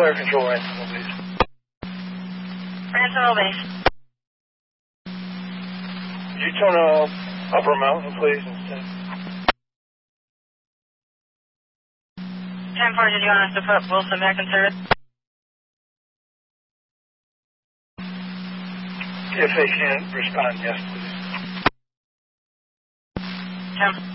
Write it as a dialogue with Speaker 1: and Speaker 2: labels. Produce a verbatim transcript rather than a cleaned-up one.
Speaker 1: Fire Control, Ransomville Base.
Speaker 2: Ransomville Base.
Speaker 1: Could you turn uh, Upper Mountain, please, instead?
Speaker 2: ten four, did you want us to put Wilson back in service?
Speaker 1: If they can't respond, yes, please.
Speaker 2: ten